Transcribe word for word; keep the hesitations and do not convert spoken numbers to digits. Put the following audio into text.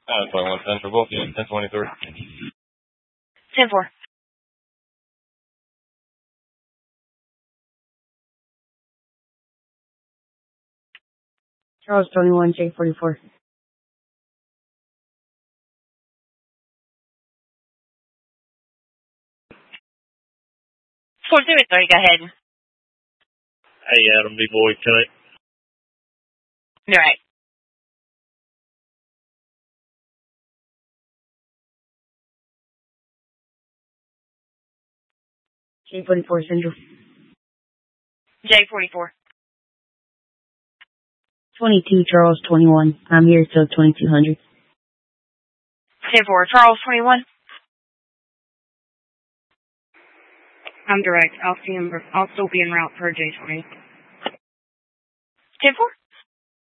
Uh, twenty-one Central, both units, ten twenty-three. ten four. Charles twenty-one, J forty-four. four zero three, go ahead. Hey, Adam, B. Boy, tonight. All right. J forty-four Central. J forty-four. twenty-two Charles twenty-one. I'm here till twenty-two hundred. ten four, Charles twenty-one. I'm direct. I'll see him. I'll still be en route for J twenty. ten four.